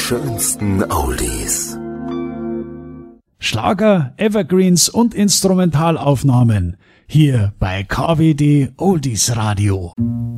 schönsten Oldies. Schlager, Evergreens und Instrumentalaufnahmen hier bei KWD Oldies Radio.